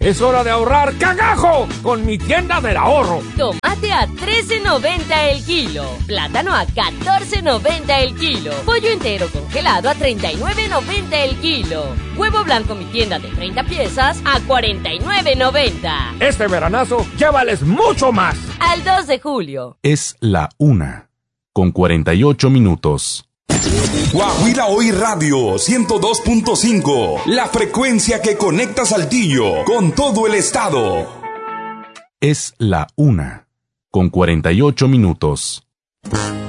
Es hora de ahorrar cagajo con mi tienda del ahorro. Tomate a $13.90 el kilo. Plátano a $14.90 el kilo. Pollo entero congelado a $39.90 el kilo. Huevo blanco mi tienda de 30 piezas a $49.90. Este veranazo, llévales mucho más. Al 2 de julio. Es la 1:48. Guajira Hoy Radio 102.5, la frecuencia que conecta Saltillo con todo el estado. Es la 1:48.